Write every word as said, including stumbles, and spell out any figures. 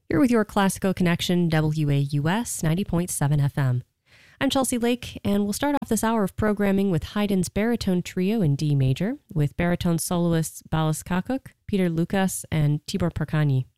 You're with your Classical Connection, W A U S ninety point seven F M. I'm Chelsea Lake, and we'll start off this hour of programming with Haydn's baritone trio in D major, with baritone soloists Balas Kakuk, Peter Lukas, and Tibor Perkani.